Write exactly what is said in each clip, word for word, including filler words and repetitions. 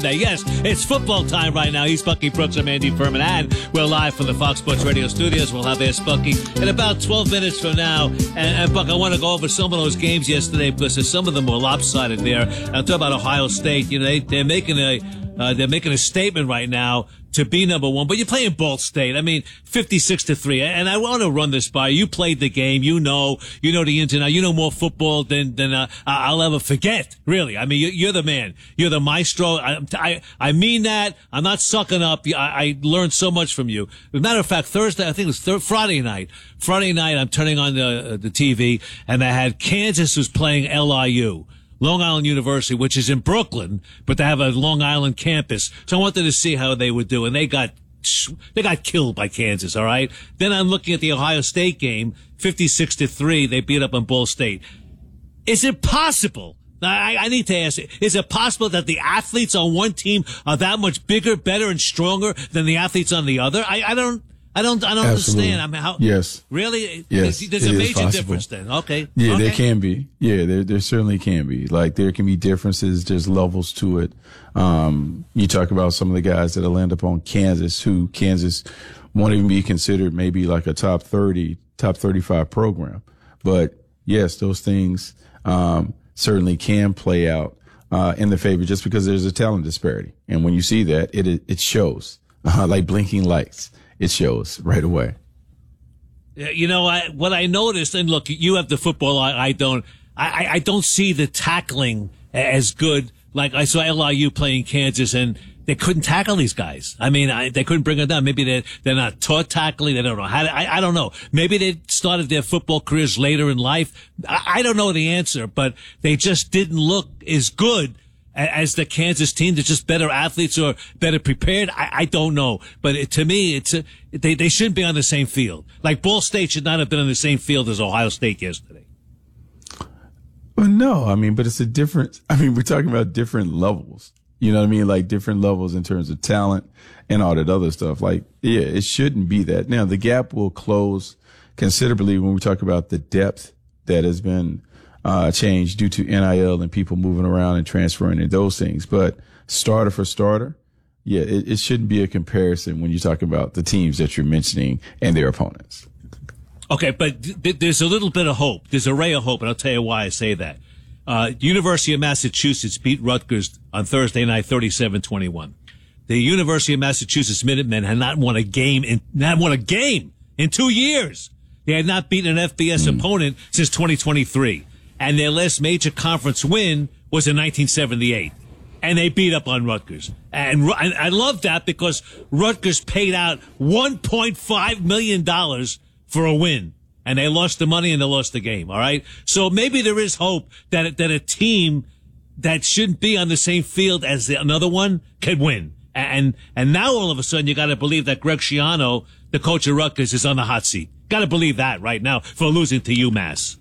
Yes, it's football time right now. He's Bucky Brooks. I'm Andy Furman, and we're live from the Fox Sports Radio studios. We'll have Ask Bucky in about twelve minutes from now. And, and Buck, I want to go over some of those games yesterday because some of them were lopsided there. I'm talking about Ohio State. You know, they, they're making a uh, they're making a statement right now to be number one, but you're playing Ball State. I mean, fifty-six to three. And I want to run this by you. You played the game. You know, you know the ins and outs. You know more football than, than, uh, I'll ever forget. Really. I mean, you're the man. You're the maestro. I, I, I mean that. I'm not sucking up. I, I learned so much from you. As a matter of fact, Thursday, I think it was thir- Friday night. Friday night, I'm turning on the, the T V and I had Kansas was playing L I U. Long Island University, which is in Brooklyn, but they have a Long Island campus. So I wanted to see how they would do, and they got they got killed by Kansas. All right. Then I'm looking at the Ohio State game, fifty-six to three. They beat up on Ball State. Is it possible? I, I need to ask you, is it possible that the athletes on one team are that much bigger, better, and stronger than the athletes on the other? I, I don't. I don't, I don't Absolutely. understand. I mean, how, yes. Really? Yes. There's, there's a major difference then. Okay. Yeah, okay. there can be. Yeah, there, there certainly can be. Like, there can be differences. There's levels to it. Um, you talk about some of the guys that'll end up on Kansas, who Kansas won't even be considered maybe like a top thirty, top thirty-five program. But yes, those things, um, certainly can play out, uh, in the favor just because there's a talent disparity. And when you see that, it, it shows, uh, like blinking lights. It shows right away. You know, I, what I noticed, and look, you have the football, I, I don't, I, I don't see the tackling as good. Like I saw L I U playing Kansas and they couldn't tackle these guys. I mean, I, they couldn't bring them down. Maybe they're, they're not taught tackling. They don't know how to, I, I don't know. Maybe they started their football careers later in life. I, I don't know the answer, but they just didn't look as good as the Kansas team. They're just better athletes or better prepared. I, I don't know. But it, to me, it's a, they, they shouldn't be on the same field. Like Ball State should not have been on the same field as Ohio State yesterday. Well, no, I mean, but it's a different, I mean, we're talking about different levels. You know what I mean? Like different levels in terms of talent and all that other stuff. Like, yeah, it shouldn't be that. Now, the gap will close considerably when we talk about the depth that has been Uh, change due to N I L and people moving around and transferring and those things. But starter for starter, yeah, it, it shouldn't be a comparison when you talk about the teams that you're mentioning and their opponents. Okay, but th- there's a little bit of hope. There's a ray of hope, and I'll tell you why I say that. Uh, University of Massachusetts beat Rutgers on Thursday night, thirty-seven twenty-one. The University of Massachusetts Minutemen had not won a game in, not won a game in two years. They had not beaten an F B S mm. opponent since twenty twenty-three. And their last major conference win was in nineteen seventy-eight. And they beat up on Rutgers. And I love that because Rutgers paid out one point five million dollars for a win. And they lost the money and they lost the game, all right? So maybe there is hope that that a team that shouldn't be on the same field as the, another one can win. And and now all of a sudden you got to believe that Greg Schiano, the coach of Rutgers, is on the hot seat. Got to believe that right now for losing to UMass.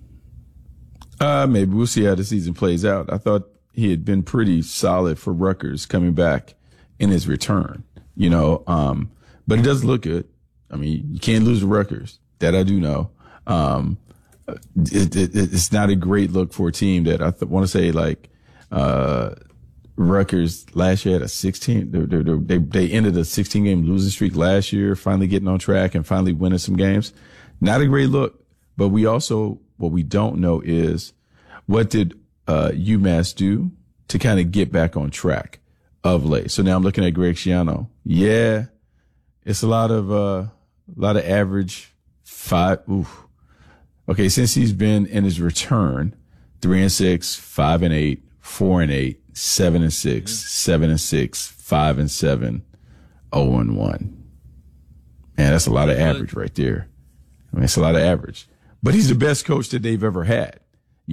Uh, maybe we'll see how the season plays out. I thought he had been pretty solid for Rutgers coming back in his return, you know, um, but it does look good. I mean, you can't lose to Rutgers. That I do know. Um, it, it, it's not a great look for a team that I th- want to say like, uh, Rutgers last year had a sixteen, they, they, they ended a sixteen game losing streak last year, finally getting on track and finally winning some games. Not a great look, but we also, what we don't know is what did uh, UMass do to kind of get back on track of late. So now I'm looking at Greg Schiano. Yeah, it's a lot of uh, a lot of average five. Oof. Okay, since he's been in his return, three and six, five and eight, four and eight, seven and six, mm-hmm. seven and six, five and seven, zero and one. Man, that's a lot of average right there. I mean, it's a lot of average. But he's the best coach that they've ever had.